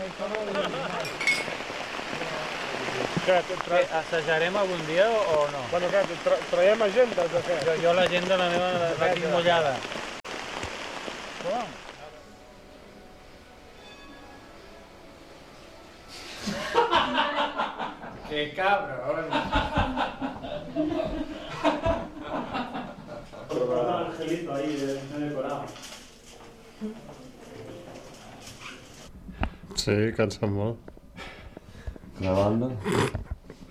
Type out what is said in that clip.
Assajarem algun dia o no? Bueno, què, traiem agendes o què? Jo l'agenda la meva la tinc mullada. Com? ¡Qué cabrón! Un angelito ahí decorado. Sí, cansa molt. Grabando.